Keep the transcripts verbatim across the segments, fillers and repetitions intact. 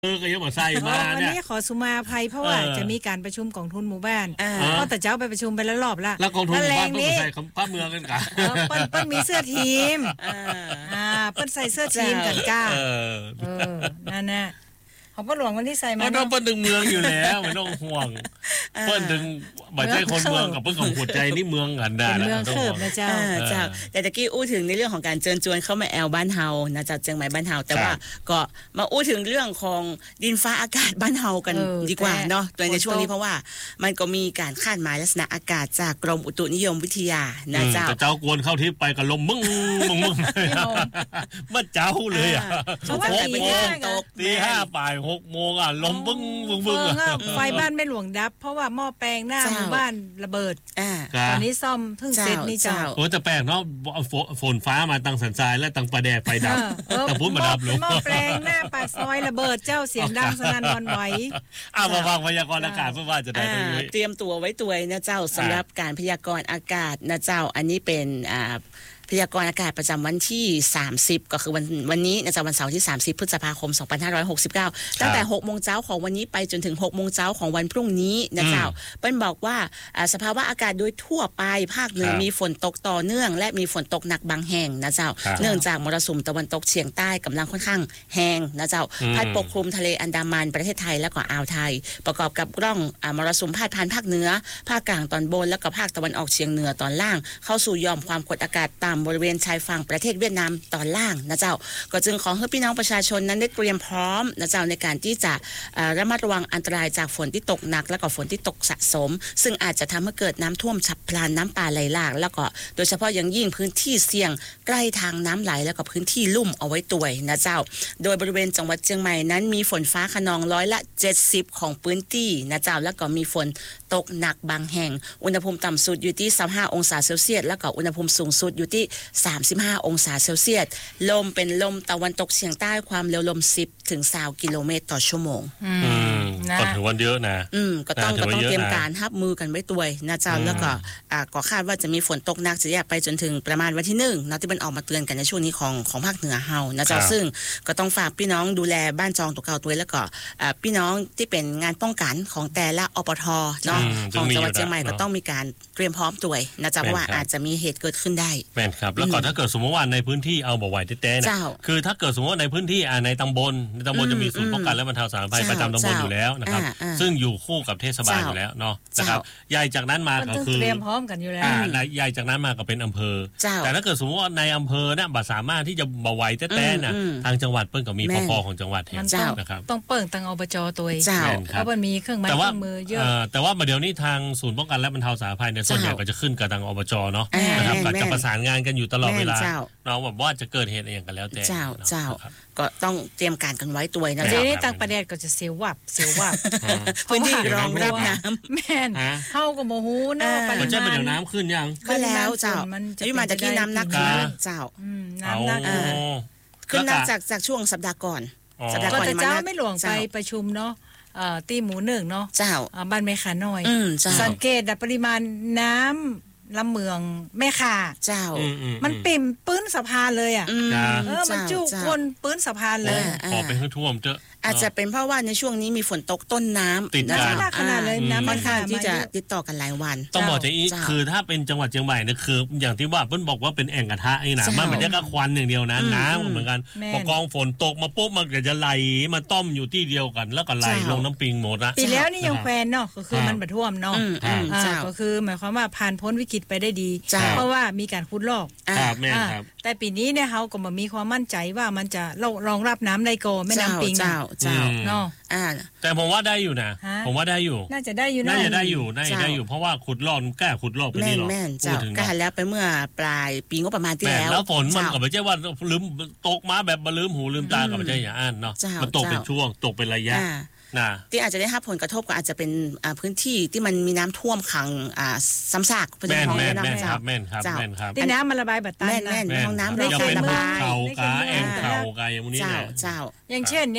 เออก็ยังมาใส่มาวันเนี่ยนี้ขอสุมาภัยเพราะว่าจะมีการประชุมกองทุนหมู่บ้านเพราะแต่เจ้าไปประชุมไปแล้วรอบละแล้วกองทุนหมู่บ้านเพิ่งใส่คำป้าเมืองกันกันเปิ้นเปิ้นมีเสื้อทีมอ่าเปิ้นใส่เสื้อทีมกันก้าเออเออนั่นน่ะของป้าหลวงวันที่ใส่มาเนาะเปิ้นดึงเมืองอยู่แล้วไม่ต้องห่วงเปิ้นดึงบ่ใช่คนเมืองกับเปิ้นของหัวใจนี่เมืองกันได้เมืองเคิบนะเจ้าเจ้าแต่ตะกี้อู้ถึงในเรื่องของการเชิญชวนเข้ามาแอลบ้านเฮานะเจ้าเชียงใหม่บ้านเฮาแต่ว่าก็มาอู้ถึงเรื่องของดินฟ้าอากาศบ้านเฮากันดีกว่าเนาะโดยในช่วงนี้เพราะว่ามันก็มีการคาดหมายลักษณะอากาศจากกรมอุตุนิยมวิทยานะเจ้าแต่เจ้ากวนเข้าทิพย์ไปกับลมมึงมึงมึงมาเจ้าเลยอ่ะเพราะว่าตีห้าตกตีห้าบ่ายหกโมงอ่ะลมบึ้งบึ้งบึ้งไฟบ้านไม่หลวงดับเพราะว่าหม้อแปลงหน้าหมู่บ้านระเบิดตอนนี้ซ่อมเพิ่งเสร็จนี่เจ้าโอ้แต่แปลกเนาะฝนฟ้ามาตั้งสันทรายและตั้งประแดดไฟดับแต่พูดมาดับลงหม้อแปลงหน้าปากซอยระเบิดเจ้าเสียงดังสนั่นหวั่นไหวอ้าวมาฟังพยากรณ์อากาศเพื่อว่าจะได้เตรียมตัวไว้ตัวนะเจ้าสำหรับการพยากรณ์อากาศนะเจ้าอันนี้เป็นอ่าพยากรณ์อากาศประจำวันที่สามสิบก็คือวันวันนี้นะจ๊ะวันเสาร์ที่สามสิบพฤษภาคมสองพันห้าร้อยหกสิบเก้าตั้งแต่หกโมงเช้าของวันนี้ไปจนถึงหกโมงเช้าของวันพรุ่งนี้นะเจ้าเปิ้ลบอกว่าสภาวะอากาศโดยทั่วไปภาคเหนือมีฝนตกต่อเนื่องและมีฝนตกหนักบางแห่งนะเจ้าเนื่องจากมรสุมตะวันตกเฉียงใต้กำลังค่อนข้างแรงนะเจ้าพัดปกคลุมทะเลอันดามันประเทศไทยและก็อ่าวไทยประกอบกับร่องมรสุมพาดผ่านภาคเหนือภาคกลางตอนบนและก็ภาคตะวันออกเฉียงเหนือตอนล่างเข้าสู่ยอมความกดอากาศต่ำบริเวณชายฝั่งประเทศเวียดนามตอนล่างนะเจ้าก็จึงขอให้พี่น้องประชาชนนั้นได้เตรียมพร้อมนะเจ้าในการที่จะระมัดระวังอันตรายจากฝนที่ตกหนักและก็ฝนที่ตกสะสมซึ่งอาจจะทำให้เกิดน้ำท่วมฉับพลันน้ำป่าไหลหลากแล้วก็โดยเฉพาะอย่างยิ่งพื้นที่เสี่ยงใกล้ทางน้ำไหลแล้วก็พื้นที่ลุ่มเอาไว้ตัวยนะเจ้าโดยบริเวณจังหวัดเชียงใหม่นั้นมีฝนฟ้าคะนองร้อยละเจ็ดสิบของพื้นที่นะเจ้าแล้วก็มีฝนตกหนักบางแห่งอุณหภูมิต่ำสุดอยู่ที่สิบห้าองศาเซลเซียสแล้วก็อุณหภูมิสูงสุดอยู่ที่สามสิบห้าองศาเซลเซียสลมเป็นลมตะวันตกเฉียงใต้ความเร็วลมสิบถึงยี่สิบกิโลเมตรต่อชั่วโมงอืมก็ถือว่าเยอะนะอืมก็ต้องก็ต้องเตรียมการรับมือกันไว้ด้วยนะเจ้าแล้วก็อ่าก็คาดว่าจะมีฝนตกหนักจะยาวไปจนถึงประมาณวันที่หนึ่งนะที่มันออกมาเตือนกันในช่วงนี้ของของภาคเหนือเฮานะเจ้าซึ่งก็ต้องฝากพี่น้องดูแลบ้านจองตัวเก่าตัวแล้วก็อ่าพี่น้องที่เป็นงานป้องกันของแต่ละอปทเนาะของจังหวัดเชียงใหม่ก็ต้องมีการเตรียมพร้อมตัวนะเจ้าเพราะว่าอาจจะมีเหตุเกิดขึ้นได้แม่นครับแล้วก็ถ้าเกิดสมมติว่าในพื้นที่เอาบ่ไหวแท้ๆนะคือถ้าเกิดสมมติว่าในพื้นที่ในตำบลในตำบลจะมีศูนย์ป้องกันและบรรเทาสาธารณภัยประจำตำบลอยู่แล้วนะครับซึ่งอยู่คู่กับเทศบาลอยู่แล้วเนาะนะครับใหญ่จากนั้นมาก็คือเตรียมพร้อมกันอยู่แล้วใหญ่จากนั้นมาก็เป็นอำเภอแต่ถ้าเกิดสมมติว่าในอำเภอเนี่ยบ่สามารถที่จะบ่ไหวแท้ๆนะทางจังหวัดเปิ้ลก็มีพปของจังหวัดแห่งนะครับต้องเปิ่งตังอบจตัวเองเพราะมันมีเครื่องไม้เครื่องมือเยอะแต่ว่าเดี๋ยวนี้ทางศูนย์ป้องกันและบรรเทาสาธารณภัยเนี่ยส่วนใหญ่ก็จะขึ้นกับทางอบจเนาะนะครับก็จะประสานงานกันอยู่ตลอดเวลาเนาะแบบว่าจะเกิดเหตุอะไรกันแล้วแต่เจ้าเจ้าก็ต้องเตรียมการกันไว้ตัวนะเดี๋ยวนี้ต่างประเทศก็จะเสียววับเสียววับพื้นที่รองรับน้ำแม่นเฮาก็บ่ฮู้นะปริมาณเดี๋ยวน้ำขึ้นยังก็แล้วเจ้าอยู่มาจากที่น้ำนักขึ้นเจ้าน้ำนักขึ้นนักจากจากช่วงสัปดาห์ก่อนสัปดาห์ก่อนเจ้าไม่หลวงไปประชุมเนาะตีหมูหนึ่งเนาะเจ้าบ้านแม่ขาน้อยสังเกตปริมาณน้ำลำเมืองแม่ข่าเจ้ามันปิ่มปื้นสะพานเลยอ่ะเออมันจุคนปื้นสะพานเลยพอไปท่วมเจออาจจะเป็นเพราะว่าในช่วงนี้มีฝนตกต้นน้ำติดกันขนาดเลยน้ำค่อนข้างที่จะติดต่อกันหลายวันต้องบอกจะอีกคือถ้าเป็นจังหวัดเชียงใหม่เนี่ยคืออย่างที่ว่าเพิ่นบอกว่าเป็นแอ่งกระทะไอ้นะมันไม่ใช่แค่ควันอย่างเดียวนะน้ำเหมือนกันพอกองฝนตกมาปุ๊บมันจะไหลมาต้มอยู่ที่เดียวกันแล้วก็ไหลลงน้ำปิงหมดละปีแล้วนี่ยังแควนเนาะก็คือมันบ่ท่วมเนาะก็คือหมายความว่าผ่านพ้นวิกฤตไปได้ดีเพราะว่ามีการขุดลอกแต่ปีนี้เนี่ยเขาก็บ่มีความมั่นใจว่ามันจะรองรับน้ำได้ก่อแม่น้ำปิงเจ้าเจ้าเนาะแต่ผมว่าได้อยู่นะผมว่าได้อยู่น่าจะได้อยู่น่าจะได้อยู่น่าจะได้อยู่เพราะว่าขุดลอกแก้ขุดลอกไปนี่หรอแม่นๆเจ้าก็หันแล้วไปเมื่อปลายปีงบประมาณที่แล้วแล้วฝนมันก็ไม่ใช่ว่าลืมตกมาแบบลืมหูลืมตาก็ไม่ใช่อย่างนั้นเนาะมันตกเป็นช่วงตกเป็นระยะนะที่อาจจะได้รับผลกระทบก็อาจจะเป็นพื้นที่ที่มันมีน้ำท่วมขังซ้ำซากแม่นแม่นแม่นครับแม่นครับแม่นครับที่น้ำมันระบายบัดตันนะห้องน้ำระบายบัดเขากาแอ่งเขากาอย่างนี้เจ้าเจ้าอย่างเช่นเนี่ย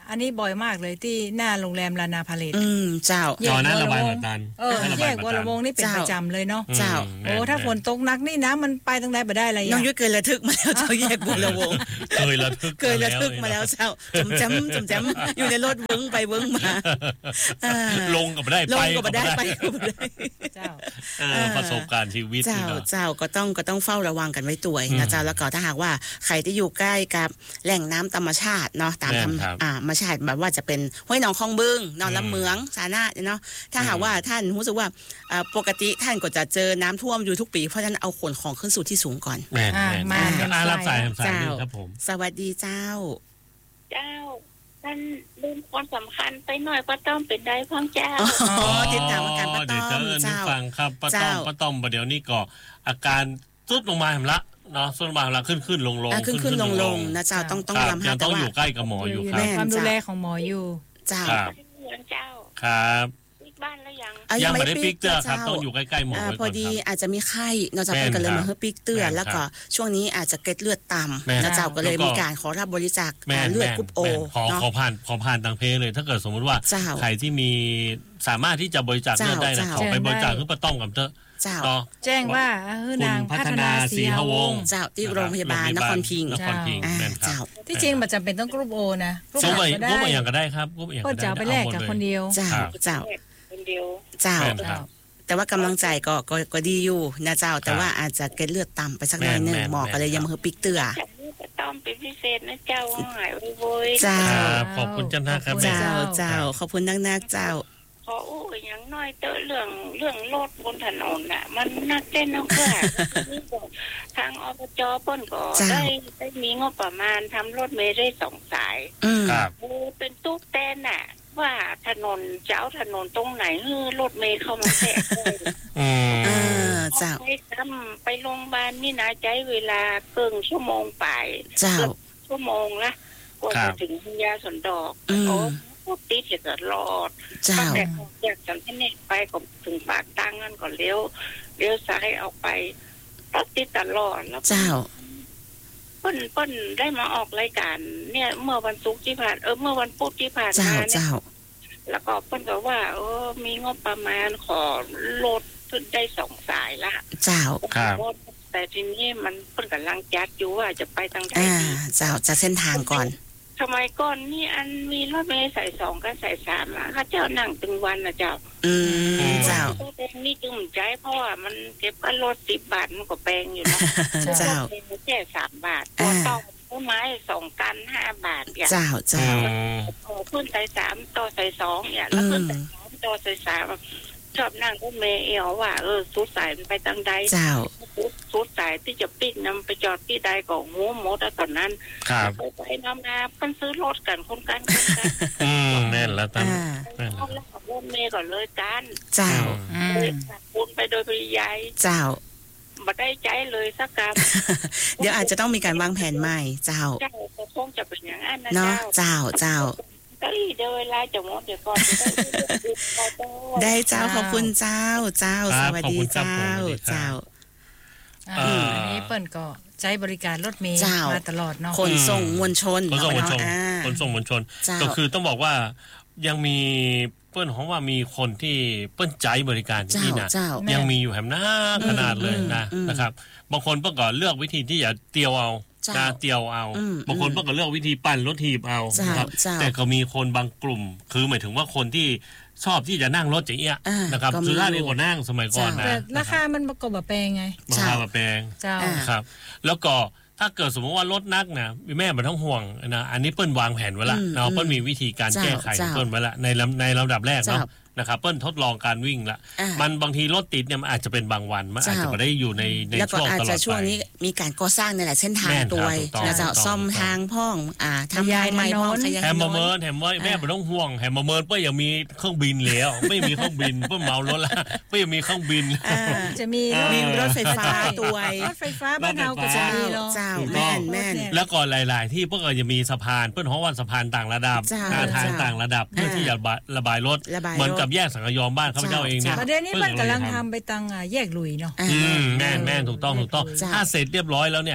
อันนี้บ่อยมากเลยที่หน้าโรงแรมลานาพาเลทอืมเจ้าตอนนั้นระบายเหมือนกันเออแยกวรวงนี่เป็นประจำเลยเนาะเจ้าโอ้ถ้าฝนตกหนักนี่น้ำมันไปตรงไหนบ่ได้อะไรน้องยุ้ยเกินระทึกมาแล้วเจ้าแยกวรวงเคยระทึกเคยระทึกมาแล้วเจ้าจำจำจำจำอยู่ในรถเวิ้งไปเวิ้งมาลงก็ไม่ได้ไปก็ไม่ได้ไปก็ไม่ได้เจ้าประสบการณ์ชีวิตเจ้าเจ้าก็ต้องก็ต้องเฝ้าระวังกันไว้ตัวนะเจ้าแล้วก็ถ้าหากว่าใครที่อยู่ใกล้กับแหล่งน้ำธรรมชาติเนาะตามธรรมชาติแบบว่าจะเป็นห้วยหนองคลองบึงนอนลำเมืองสาธารณะเนาะถ้าหากว่าท่านรู้สึกว่าปกติท่านก็จะเจอน้ำท่วมอยู่ทุกปีเพราะฉะนั้นเอาขนของขึ้นสู่ที่สูงก่อนแม่มารับสายสายครับผมสวัสดีเจ้าเจ้าท่านลืมคนสำคัญไปหน่อยป้าต้อมเป็นได้พ่อเจ้าอ๋อติดตามอาการป้าต้อมเจ้าฟังครับป้าต้อมป้าต้อมประเดี๋ยวนี้ก็อาการทรุดลงมาเห็นละเนาะส่วนบางละขึ้นขึ้นลงลงขึ้นขึ้นลงลงนะเจ้าต้องต้องยำให้ต้องอยู่ใกล้กับหมออยู่ครับความดูแลของหมออยู่เจ้าเจ้าครับบ้านแล้วยังยังไม่ได้ปิกเตื้อครับต้องอยู่ใกล้ๆหมอพอดีอาจจะมีไข้นอกจากกันเลยมาเฮปิกเตื้อแล้วก็ช่วงนี้อาจจะเกล็ดเลือดต่ำนะเจ้าก็เลยมีการขอรับบริจาคเลือดกรุ๊ปโอขอขอผ่านขอผ่านทางเพเลยถ้าเกิดสมมุติว่าใครที่มีสามารถที่จะบริจาคเลือดได้นะขอไปบริจาคคือป้าต้อมกับเถอะแจ้งว่าคือนางพัฒนาศรีหวงศ์เจ้าที่โรงพยาบาลนครพิงค์เจ้าที่จริงมันจำเป็นต้องกรุ๊ปโอนะกรุ๊ปโอก็ได้กรุ๊ปอย่างก็ได้ครับกรุ๊ปอย่างก็ได้ก็จะไปแลกกับคนเดียวเจ้าเจ้าคนเดียวเจ้าแต่ว่ากำลังใจก็ก็ก็ดีอยู่นะเจ้าแต่ว่าอาจจะเกล็ดเลือดต่ำไปสักหน่อยนึงหมอก็เลยยังมือปิกเตื้อต้อมเป็นพิเศษนะเจ้าหายโวยเจ้าขอบคุณเจ้านะครับเจ้าเจ้าขอบคุณนักๆเจ้าขออู้อย่างน้อยเตอเรื่องเรื่องรถบนถนนน่ะมันนักเต้นนักเพื่อทางอบจป้นก็ได้ได้มีงบประมาณทำรถเมล์ได้สองสายครับเป็นตู้เต้นน่ะว่าถนนเจ้าถนนตรงไหนเออรถเมล์เข้ามาแทรกเลยอืมเจ้าไปทำไปโรงพยาบาลนี่นะใช้เวลาเกินชั่วโมงไปเจ้าชั่วโมงละกว่าจะถึงยาสนดอกโอ้ติดเกิดรอดตั้งแต่อยากจะที่นี่ไปก็ถึงปากตั้งนั่นก่อนเลี้ยวเลี้ยวซ้ายออกไปรถติดตลอดแล้วเจ้าเปิ้นเปิ้นได้มาออกรายการเนี่ยเมื่อวันศุกร์ที่ผ่านเออเมื่อวันพุธที่ผ่านมาเนี่ยแล้วก็เปิ้นก็ว่าเออมีงบประมาณขอรถขึ้นได้สองสายละเจ้าครับแต่ทีนี้มันเปิ้นกำลังจัดอยู่ว่าจะไปทางไหนดีเจ้าจะเส้นทางก่อนทำไมก่อนนี่อันมีรถเมล์สายสองกับสายสามอ่ะเขาเจ้านั่งตึงวันนะเจ้าอืมเจ้านี่จุ่มใจเพราะว่ามันเก็บกันรถสิบบาทมันก็แพงอยู่นะเจ้าแค่สามบาทตัวต่อต้นไม้สองกันห้าบาทอย่างเจ้าเจ้าขึ้นสายสามต่อสายสองเนี่ยแล้วขึ้นสายสองต่อสายสามชอบนั่งรถเมล์เอวว่าเออสุดสายมันไปทางใดเจ้าสุดสายที่จะปิดนำไปจอดที่ใดก็หัวหมดตอนนั้นไปไปน้ำนาเพิ่นซื้อรถกันคนกันคนกันอืมแน่นแล้วตั้งเอาแล้วขับรถเมล์ก่อนเลยกันเจ้าเลยขับวนไปโดยปริยายเจ้าบ่ได้ใจเลยสักกำเดี๋ยวอาจจะต้องมีการวางแผนใหม่เจ้าเจ้าก็คงจะเป็นอย่างนั้นนะเจ้าเจ้าก็อีเดี๋ยวเวลาจะหมดเดี๋ยวก่อนได้เจ้าขอบคุณเจ้าเจ้าสวัสดีเจ้าเจ้าอันนี้เปิ้นก็ใช้บริการรถเมล์มาตลอดเนาะขนส่งมวลชนขนส่งมวลชนขนส่งมวลชนก็คือต้องบอกว่ายังมีเปิ้นของว่ามีคนที่เปิ้นใจบริการที่นะยังมีอยู่แหมหน้าขนาดเลยนะนะครับบางคนเปิ้นก็เลือกวิธีที่จะเตียวเอาจะเตียวเอาบางคนเปิ้นก็เลือกวิธีปั่นรถถีบเอาครับแต่ก็มีคนบางกลุ่มคือหมายถึงว่าคนที่ชอบที่จะนั่งรถอย่างเงี้ยนะครับสุดท้ายนี่ก็นั่งสมัยก่อนนะแต่ราคามันประกอบแบบแพงไงราคาแบบแพงครับแล้วก็ถ้าเกิดสมมติว่ารถนักนะแม่มันต้องห่วงนะอันนี้เปิ้ลวางแผนไว้ละเนาะเปิ้ลมีวิธีการแก้ไขเปิ้ลไว้ละในในลำดับแรกเนาะนะครับเปิ้ลทดลองการวิ่งละมันบางทีรถติดเนี่ยมันอาจจะเป็นบางวันมันอาจจะไม่ได้อยู่ในในช่วงตลอดไปแล้วก็อาจจะช่วงนี้มีการก่อสร้างในหลายเส้นทางตัวนะจะซ่อมทางพ่องอ่าทำยายใหม่พ่องแฮมเมอร์แฮมว่าแม่ไม่ต้องห่วงแฮมเมอร์เปิ้ลยังมีเครื่องบินแล้วไม่มีเครื่องบินเปิ้ลเมารถละเปิ้ลยังมีเครื่องบินจะมีรถไฟฟ้าตัวรถไฟฟ้าบ้านเราก็จะมีเจ้าแม่นแม่นแล้วก็หลายๆที่เปิ้ลก็จะมีสะพานเปิ้ลเพราะว่าสะพานต่างระดับทางต่างระดับเพื่อที่จะระบายรถเหมือนกับแยกสังกะยอบ้านข้าพเจ้าเองเนี่ยประเด็นนี้มันกำลังทำไปตังแยกลุยเนาะแม่นแม่นถูกต้องถูกต้องถ้าเสร็จเรียบร้อยแล้วเนี่ย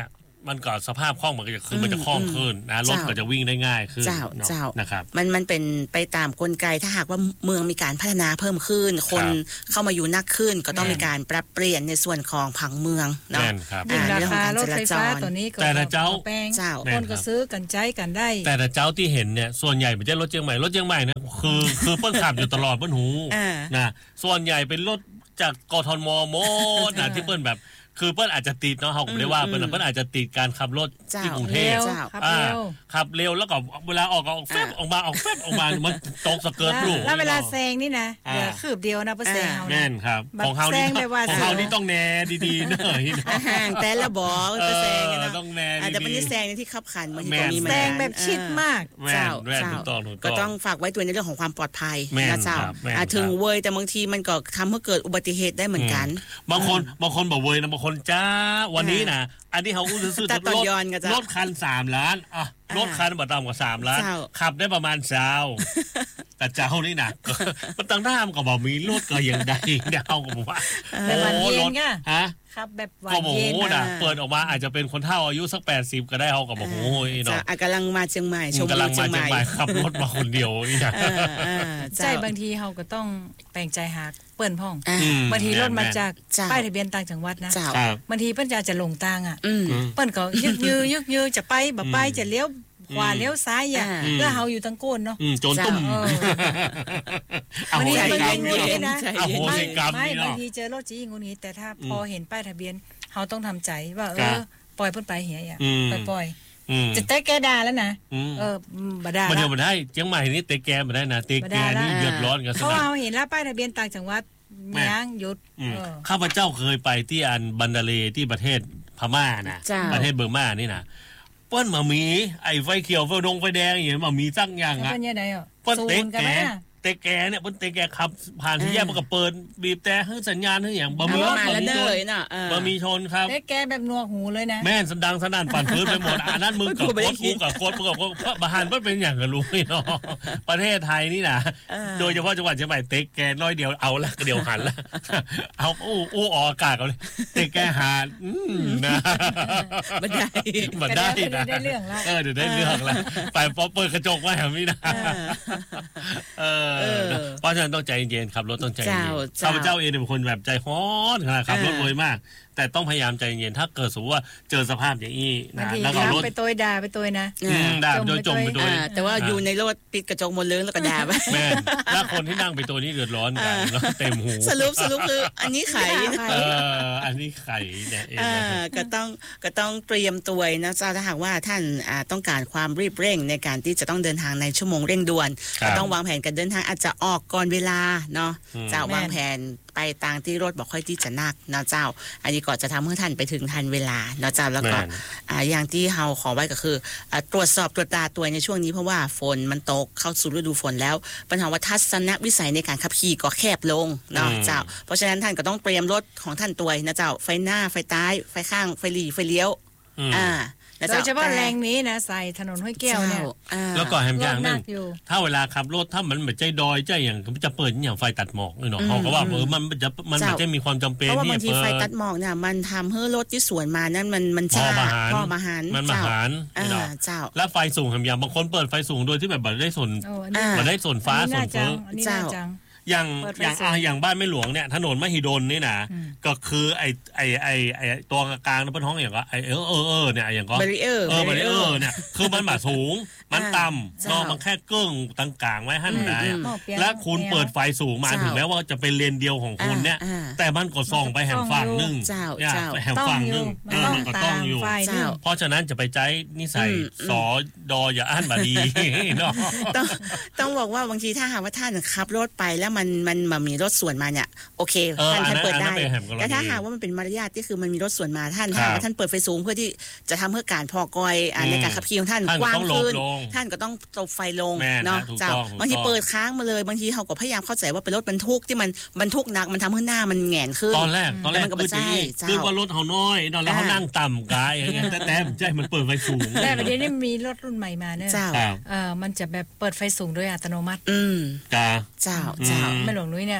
มันก็สภาพคล่องมันก็จะคือมันจะคล่องขึ้นนะรถก็จะวิ่งได้ง่ายขึ้นนะครับมันมันเป็นไปตามกลไกถ้าหากว่าเมืองมีการพัฒนาเพิ่มขึ้นคนเข้ามาอยู่นักขึ้นก็ต้องมีการปรับเปลี่ยนในส่วนของผังเมืองเนาะราคารถไฟฟ้าตัวนี้ก็แต่ละเจ้าคนก็ซื้อกันใจกันได้แต่ละเจ้าที่เห็นเนี่ยส่วนใหญ่ไม่ใช่รถเชียงใหม่รถเชียงใหม่เนี่ยคือคือเปิ้ลขับอยู่ตลอดเปิ้ลหูนะส่วนใหญ่เป็นรถจากกทมโมนะที่เปิ้ลแบบคือเปิ้ลอาจจะติดเนาะเขาไม่ได้ว่าเปิ้ลเปิ้ลอาจจะติดการขับรถที่กรุงเทพขับเร็วแล้วก็เวลาออกออกแฟบออกมาออกแฟบออกมามันตกสเกิร์ตลูกแล้วเวลาแซงนี่นะเหลือคืบเดียวนะเปิ้ลแซงแน่นครับของเขานี่ของเขานี่ต้องแน่ดีๆหน่อยแต่ละบอกเปิ้ลแซงนะต้องแน่ดีแต่ไม่ได้แซงที่ขับขันบางทีก็มีแซงแบบชิดมากเจ้าก็ต้องฝากไว้ตัวในเรื่องของความปลอดภัยนะเจ้าถึงเว้ยแต่บางทีมันก็ทำให้เกิดอุบัติเหตุได้เหมือนกันบางคนบางคนบอกเว้ยนะบางคนจ้าวันนี้นะอันนี้เขาซื้อซื้อรถรถคันสามล้านอ่ะรถคันบ่ต่ำกว่าสามล้านขับได้ประมาณเช้าแต่เจ้านี่นะมันตั้งหน้ามันก็บอกมีรถก็ยังได้เดาก็บอกว่าโอ้รถฮะครับแบบหวานเย็นนะเปิดออกมาอาจจะเป็นคนเฒ่าอายุสักแปดสิบก็ได้เขาก็บอกโอ้ยเนาะกำลังมาเชียงใหม่ชมกำลังมาเชียงใหม่ขับรถมาคนเดียวนี่นะใช่บางทีเขาก็ต้องแปลงใจหาเปิ้นพ่องบางทีรถมาจากป้ายทะเบียนต่างจังหวัดนะบางทีเปิ้นจะจะลงทางอ่ะเปิ้นก็ยึกยือยึกยือจะไปบ่ไปจะเลี้ยวขวาเลี้ยวซ้ายอ่ะเพื่อเฮาอยู่ตังโกนเนาะโจรตุ้มบางทีมันยังงุนงี้นะไม่บางทีเจอรถจี้งุนงี้แต่ถ้าพอเห็นป้ายทะเบียนเฮาต้องทำใจว่าเออปล่อยเพิ่นไปเหียอ่ะปล่อยๆจะเตะแกด่าแล้วนะเออบ่ด่าบ่เดียวบ่ได้เชียงใหม่นี่เตะแกบ่ได้นะเตะแกนี่เดือดร้อนกันซะเพราะเฮาเห็นแล้วป้ายทะเบียนต่างจังหวัดยางหยุดข้าพเจ้าเคยไปที่อันบันดาเลที่ประเทศพม่านะประเทศเบอร์มานี่นะเปิ้นมามีไอ้ไฟเขียวไฟดงไฟแดงอย่างนี้มามีสักอย่างอ่ะเปิ้นยังไงอ่ะเปิ้นเตะแกเตะแกเนี่ยเปิ้นเตะแกขับผ่านที่แยกมันก็เปิดบีบแต่ให้สัญญาณให้อย่างบ่มีรถบ่มีชนบ่มีชนครับเตะแกแบบนัวหูเลยนะแม่นสันดังสนั่นปั่นพื้นไปหมดอันนั้นมึงกับโคตรกูกับโคตรมึงกับโคตรบาหานมันเป็นอย่างกันรู้เนาะประเทศไทยนี่นะโดยเฉพาะจังหวัดเชียงใหม่เตะแกน้อยเดียวเอาละเดียวหันละเอาอู้อู้ออกอากาศเอาเลยเตะแกหานะบ่ได้บ่ได้นะได้เรื่องละเออเดี๋ยวได้เรื่องละไปพอเปิดกระจกไว้แบบนี้นะเออเพราะฉะนั้นต้องใจเย็นขับรถต้องใจเย็นข้าพเจ้าเองเป็นคนแบบใจร้อนขนาดขับรถรวยมากแต่ต้องพยายามใจเย็นถ้าเกิดสมมติว่าเจอสภาพอย่างนี้นะแล้วก็รถไปตัวด่าไปตัวนะด่าโดยจมไปตัวแต่ว่าอยู่ในรถปิดกระจกหมดเลยแล้วก็ด่าไปแม่แล้วคนที่นั่งไปตัวนี้เดือดร้อนกันเต็มหูสรุปสรุปคืออันนี้ไข่เอออันนี้ไข่เนี่ยเองก็ต้องก็ต้องเตรียมตัวนะเจ้าถ้าหากว่าท่านต้องการความรีบเร่งในการที่จะต้องเดินทางในชั่วโมงเร่งด่วนก็ต้องวางแผนการเดินทางอาจจะออกก่อนเวลาเนาะจะวางแผนไปตางที่รถบอกค่อยที่จะนักนะเจ้าอันนี้ก็จะทำให้ท่านไปถึงทันเวลานะเจ้าแล้วก็อ่าอย่างที่เฮาขอไว้ก็คือตรวจสอบตรวจตาตัวในช่วงนี้เพราะว่าฝนมันตกเข้าสู่ฤดูฝนแล้วปัญหาว่าทัศนวิสัยในการขับขี่ก็แคบลงเนาะเจ้าเพราะฉะนั้นท่านก็ต้องเตรียมรถของท่านตัวนะเจ้าไฟหน้าไฟท้ายไฟข้างไฟหลีไฟเลี้ยวอ่าโดยเฉพาะแรงนี้นะใส่ถนนห้วยแก้วเนี่ยแล้วก็แฮมอย่างนึงถ้าเวลาขับรถถ้ามันแบบใจดอยใจอย่างจะเปิดอย่างไฟตัดหมอกเนาะเขาก็ว่าเออมันจะมันจะมีความจำเป็นที่จะเปิดเพราะว่าบางทีไฟตัดหมอกเนี่ยมันทำให้รถที่สวนมานั้นมันมันช้าพอมาหันมันมาหันเจ้าแล้วไฟสูงแฮมอย่างบางคนเปิดไฟสูงโดยที่แบบไม่ได้สนไม่ได้สนฟ้าสนฝนเจ้าอย่างอย่างอ่ะอย่างบ้านแม่หลวงเนี่ยถนนมหิดลนี่นะก็คือไอไอไอไอตัวกลางๆบนท้องอย่างก็ไอเออเออเออเนี่ยอย่างก็เบรีเออร์เออเบรีเออร์เนี่ยคือมันแบบสูงมันต่ำนอกมันแค่เกิ้งต่างกลางไว้หั่นได้แล้วคุณเปิดไฟสูงมาถึงแม้ว่าจะเป็นเลนเดียวของคุณเนี่ยแต่มันก็ส่องไปแห่งฝั่งนึงแห่งฝั่งนึงมันก็ต้องอยู่เพราะฉะนั้นจะไปใจนิสัยสอดออย่าอ่านบาดีเนาะต้องต้องบอกว่าบางทีถ้าหากว่าท่านขับรถไปแล้วมันมันมามีรถสวนมาเนี่ยโอเคท่านท่านเปิดได้แต่ถ้าหากว่ามันเป็นมารยาทที่คือมันมีรถสวนมาท่านถ้าท่านเปิดไฟสูงเพื่อที่จะทำเพื่อการพอกอยในการขับขี่ของท่านกว้างขึ้นท่านก็ต้องตบไฟลงเนาะเจ้าบางทีเปิดค้างมาเลยบางทีเขาก็พยายามเข้าใจว่าเป็นรถบรรทุกที่มันบรรทุกหนักมันทำให้หน้ามันแหงนขึ้นตอนแรกตอนแรกก็ใช่คือว่ารถเขาน้อยตอนแล้วเขานั่งต่ำกายแต่แต่ใจมันเปิดไฟสูงแต่ประเดี๋ยวนี้มีรถรุ่นใหม่มาเนี่ยเออมันจะแบบเปิดไฟสูงโดยอัตโนมัติอืมจ้าเจ้าเจ้าแม่หลวงนุ้ยเนี่ย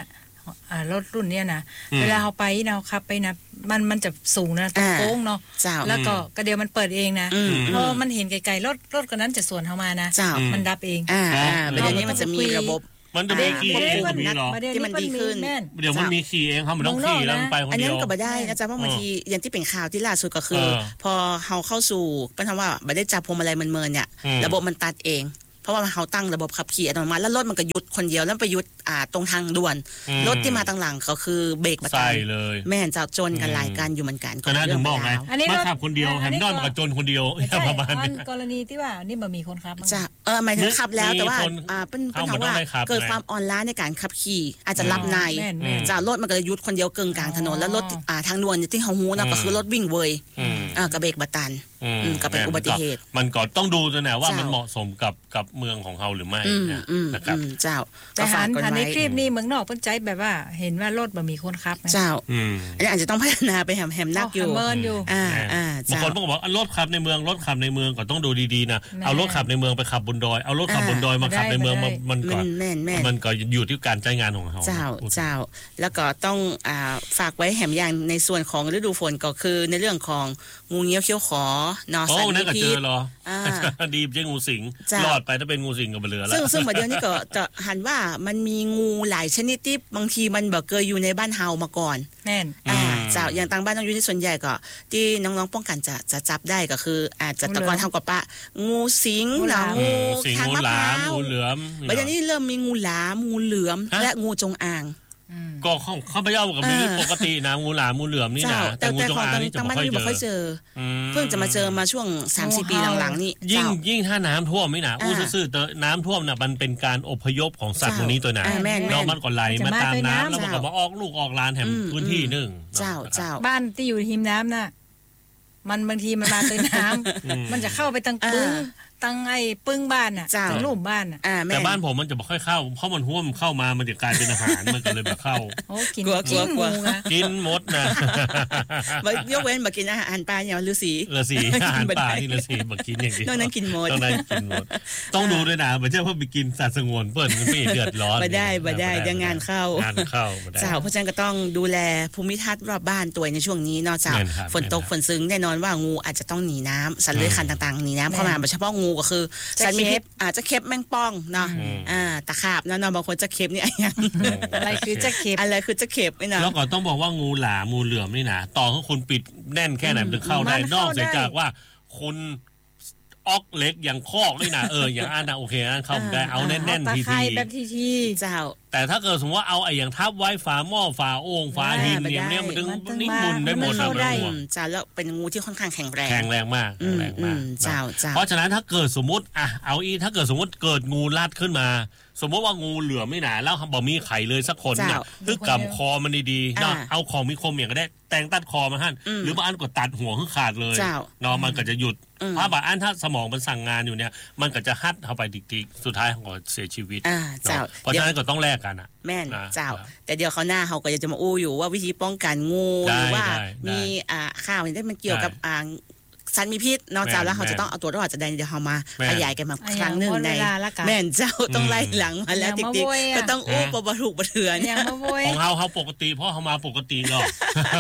อ่ารถรุ่นเนี้ยนะเวลาเขาไปนะขับไปนะมันมันจะสูงนะตะโค้งเนาะแล้วก็กระเดียวมันเปิดเองนะเพราะมันเห็นไกลๆรถรถคนนั้นจะสวนเข้ามานะมันดับเองอ่าเดี๋ยวนี้มันจะมีระบบมันจะมีขี่เองก็มีหรอที่มันดีขึ้นเดี๋ยวมันมีขี่เองเขาไม่ต้องขี่แล้วไปคนเดียวอันนั้นก็บ่ได้นะจ๊ะเพราะบางทีอย่างที่เป็นข่าวที่ล่าสุดก็คือพอเขาเข้าสู่เป็นคำว่าไม่ได้จับพวงมาลัยมันเมินเนี่ยระบบมันตัดเองเพราะว่าเขาตั้งระบบขับขี่อัตโนมัติแล้วรถมันก็หยุดคนเดียวแล้วไปหยุดอ่าตรงทางด่วนรถที่มาตั้งหลังก็คือเบรกมาตายเลยแม่นจะจนกันหลายกันอยู่เหมือนกันก็น่าถึงบอกไงมาขับคนเดียวแฮมดอนมันก็จนคนเดียวประมาณนี้กรณีที่ว่านี่มันมีคนขับจะเออหมายถึงขับแล้วแต่ว่าอ่าเป็นเป็นคำว่าเกิดความอ่อนล้าในการขับขี่อาจจะหลับในจะรถมันก็หยุดคนเดียวเกินกลางถนนแล้วรถอ่าทางด่วนที่เขาฮู้นะก็คือรถวิ่งเว่ยอ่ากับเบรกบัตันก็เป็นอุบัติเหตุมันก็ต้องดูด้วยนะว่ามันเหมาะสมกับกับเมืองของเขาหรือไม่นะครับเจ้าแต่หันหันในคลิปนี้เมืองนอกเพิ่นใจแบบว่าเห็นว่ารถบ่มีคนขับเจ้าอันนี้อาจจะต้องพัฒนาไปแฮมๆนักอยู่อ่าอ่าบางคนบอกว่ารถขับในเมืองรถขับในเมืองก็ต้องดูดีๆนะเอารถขับในเมืองไปขับบนดอยเอารถขับบนดอยมาขับในเมืองมันก็มันก็อยู่ที่การใช้งานของเขาเจ้าเจ้าแล้วก็ต้องอ่าฝากไว้แฮมอย่างในส่วนของฤดูฝนก็คือในเรื่องของงูเงี้ยวเขี้ยวขอนอสันนิพิษเหรอดีใช่งูสิงรอดไปถ้าเป็นงูสิงก็เหลือแล้วซึ่งซึ่งประเดี๋ยวนี้ก็จะหันว่ามันมีงูหลายชนิดที่บางทีมันแบบเคยอยู่ในบ้านเฮามาก่อนแน่นอ่าเจ้าอย่างต่างบ้านต้องอยู่ที่ส่วนใหญ่ก็ที่น้องๆป้องกันจะจะจับได้ก็คืออาจจะตะกอนทำกับปะงูสิงหรืองูทางมะพร้าวงูเหลือมประเดี๋ยวนี้เริ่มมีงูหลามงูเหลือมและงูจงอางก็เขาเขาไม่เอากับมีปกตินะงูหลามงูเหลือมนี่นะแต่งูจงอางนี่จะไม่ค่อยเจอเพิ่งจะมาเจอมาช่วง สามสี่ ปีหลังๆนี่ยิ่งยิ่งถ้าน้ำท่วมไม่หนาอู้ซื่อๆน้ำท่วมน่ะมันเป็นการอพยพของสัตว์ตัวนี้ตัวนั้นแล้วมันก็ไหลมาตามน้ำแล้วมันก็มาออกลูกออกหลานแถมพื้นที่นึงเจ้าเจ้าบ้านที่อยู่ริมน้ำน่ะมันบางทีมันมาเติมน้ำมันจะเข้าไปตั้งปึ้งตั้งไอ้ปึ้งบ้านอ่ะตั้งรูปบ้านอ่ะแต่บ้านผมมันจะไม่ค่อยเข้าเพราะมันห่วมเข้ามามันจะกลายเป็นอาหารมันก็เลยแบบเข้าโอ้กินกินงูกินมดนะยกเว้นมากินอาหารปลาอย่างฤาษีฤาษีอาหารปลาที่ฤาษีมากินอย่างเดียวต้องนั่งกินมดต้องนั่งกินมดต้องดูด้วยนะไม่ใช่ว่าไปกินสัตว์สงวนเปิดมันไม่เดือดร้อนไม่ได้ไม่ได้ยังงานเข้างานเข้าเจ้าเพราะฉะนั้นก็ต้องดูแลภูมิทัศน์รอบบ้านตัวในช่วงนี้นอกจากฝนตกฝนซึ้งแน่นอนว่างูอาจจะต้องหนีน้ำสัตว์เลื้อยคลานต่างๆหนีน้ำเข้ามาเฉพาะงูก็คือสัตว์มีพิษอาจจะเข็บแมงป่องเนาะอ่าตะขาบนะเนาะบางคนจะเข็บนี่อะไรคือจะเข็บอะไรคือจะเข็บนี่นะแล้วก็ต้องบอกว่างูหลามงูเหลือมนี่นะต่อให้คุณปิดแน่นแค่ไหนมันถึงเข้าได้นอกจากว่าคุณออกเล็กอย่างคอกนี่นะเอออย่างอันนะโอเคอันเข้าได้เอาแน่นๆทีทีแบบทีทีเจ้าแต่ถ้าเกิดสมมติว่าเอาไอ้อย่างทับไว้ฝาหม้อฝาโอ่งฝาหินเนี่ยเนี่ยมันถึงนิ่มุนได้หมดเลยเจ้าแล้วเป็นงูที่ค่อนข้างแข็งแรงแข็งแรงมากแรงมากเจ้าเพราะฉะนั้นถ้าเกิดสมมติอ่ะเอาอีถ้าเกิดสมมติเกิดงูลัดขึ้นมาสมมติว่างูเหลือมไม่หนาแล้วบอกมีไข่เลยสักคนเนี่ยคือกำคอมันดีๆเนาะเอาของมีคมอย่างก็ได้แต่งตัดคอมาท่านหรือบางอันก็ตัดหัวขึ้นขาดเลยเนาะมันก็จะหยุดถ้าบางอันถ้าสมองมันสั่งงานอยู่เนี่ยมันก็จะฮัดเข้าไปดิกๆสุดท้ายก็เสียชีวิตเพราะฉะนั้นก็ต้องแลกกันอ่ะแม่นเจ้าแต่เดี๋ยวเขาหน้าเขาก็จะมาอู้อยู่ว่าวิธีป้องกันงูหรือว่ามีอ่าข่าวที่มันเกี่ยวกับอ่าสัตว์มีพิษนอกจากแล้วเขาจะต้องเอาตัวรอดจากใดเดี๋ยวเขามาขยายกันมาครั้งหนึ่งในแม่นเจ้าต้องไล่หลังมาแล้วติ๊กๆก็ต้องอู้ปบถูกปะเถื่อนของเขาเขาปกติเพราะเขามาปกติหรอก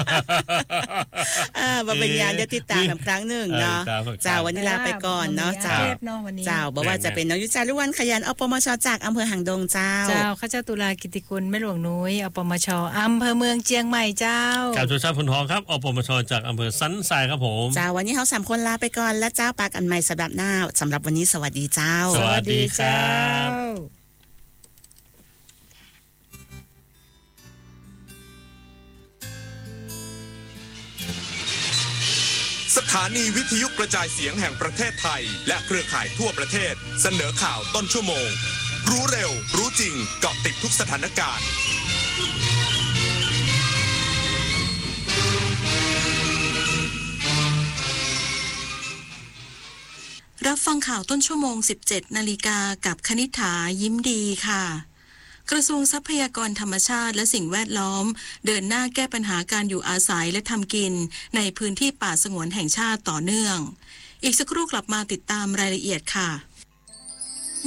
อ่ามาเป็นยานเดี๋ยวติดตามครั้งหนึ่งเนาะเจ้าวันนี้ลาไปก่อนเนาะเจ้าเจ้าบอกว่าจะเป็นน้องยุจารุวรรณขยันอปมชจากอำเภอหางดงเจ้าเจ้าข้าเจ้าตุลากิติคุณแม่หลวงนุ้ยอปมชอำเภอเมืองเชียงใหม่เจ้าข่าวชูชาติพลทองครับอปมชจากอำเภอสันทรายครับผมเจ้าวันนี้เขาสามคนลาไปก่อนและเจ้าปากอันใหม่สัปดาห์หน้าสำหรับวันนี้สวัสดีเจ้าสวัสดีเจ้าสถานีวิทยุกระจายเสียงแห่งประเทศไทยและเครือข่ายทั่วประเทศเสนอข่าวต้นชั่วโมงรู้เร็วรู้จริงเกาะติดทุกสถานการณ์รับฟังข่าวต้นชั่วโมง สิบเจ็ด นาฬิกากับคณิษฐายิ้มดีค่ะกระทรวงทรัพยากรธรรมชาติและสิ่งแวดล้อมเดินหน้าแก้ปัญหาการอยู่อาศัยและทำกินในพื้นที่ป่าสงวนแห่งชาติต่อเนื่องอีกสักครู่กลับมาติดตามรายละเอียดค่ะ